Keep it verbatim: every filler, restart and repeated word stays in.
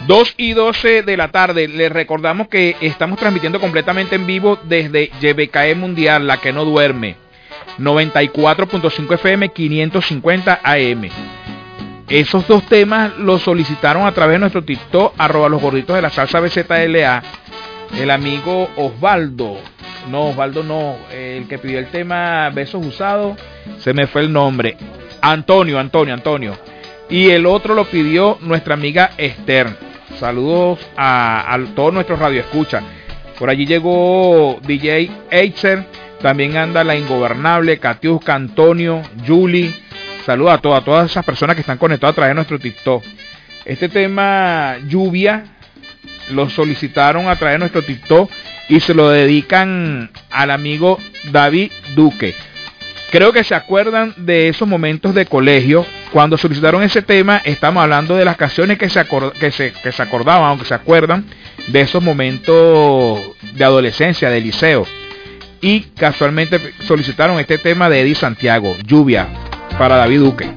dos y doce de la tarde. Les recordamos que estamos transmitiendo completamente en vivo desde Y B K E Mundial, la que no duerme. noventa y cuatro punto cinco F M, quinientos cincuenta A M. Esos dos temas los solicitaron a través de nuestro TikTok, arroba los gorditos de la salsa B Z L A. El amigo Osvaldo. No, Osvaldo no. El que pidió el tema Besos Usados, se me fue el nombre. Antonio, Antonio, Antonio. Y el otro lo pidió nuestra amiga Esther. Saludos a, a todos nuestros radioescuchas. Por allí llegó D J Eitzer. También anda La Ingobernable, Katiuska, Antonio, Julie. Saludos a todas, a todas esas personas que están conectadas a través de nuestro TikTok. Este tema Lluvia lo solicitaron a través de nuestro TikTok y se lo dedican al amigo David Duque. Creo que se acuerdan de esos momentos de colegio. Cuando solicitaron ese tema, estamos hablando de las canciones que se, acord- que se, que se acordaban, aunque se acuerdan de esos momentos de adolescencia, de liceo. Y casualmente solicitaron este tema de Eddie Santiago, Lluvia, para David Duque.